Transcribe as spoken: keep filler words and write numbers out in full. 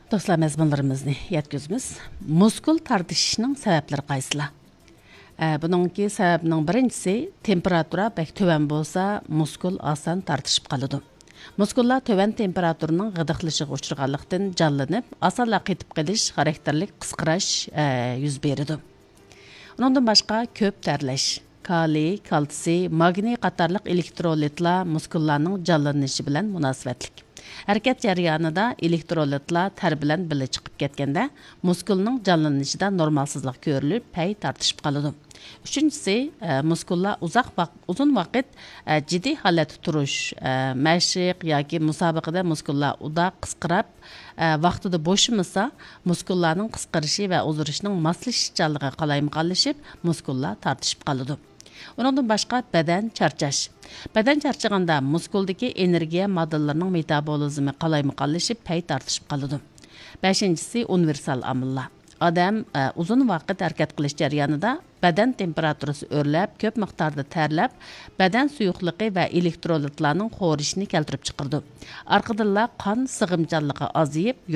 Dostlar, məzmunlarımızı yetkizimiz. Muskul tartışışının səbəbləri qaysılar? Bununki səbəbinin birincisi temperatura bək tövən bolsa, muskul asan tartışıb qalıdı. Muskullar tövən temperaturunun gıdıqlışığı uçurğanlıqdan canlanıb, asanla qetib qilish, xarakterlik qısqıraş yüz beridi. Ondan başqa köp tərləş, kaliy, kalsiy, magniy qatarlıq elektrolitlar muskullarning canlanışı bilan münasibətlik. Hərəkət jarayonida elektrolitlar tər bilan birga chiqib ketganda muskulning canlanishida normalsizlik ko'rilib, pay tartishib qoladi. Uchinchisi, muskullar uzoq vaqt, uzun vaqt jiddiy holatda turish, mashq yoki musobaqada muskullar uda qisqirab, vaqtida bo'shimasa, muskullarning qisqarishi va uzurishining moslashishchanligi qalaymaqonlashib, muskullar tartishib qoladi. Ondan başqa bədən charchash. Bədən charchaganda muskuldagi energiya modellarının metabolizmi qalaymaqonlashib, pay tartishib qoladi. beshinchisi universal omillar. Odam uzun vaqt harakat qilish jarayonida badan temperaturasi o'rlab, ko'p miqdorda terlab, badan suyuqligi va elektrolitlarning xo'rishini keltirib chiqardi. Orqadan qon sig'imchanligi azayib,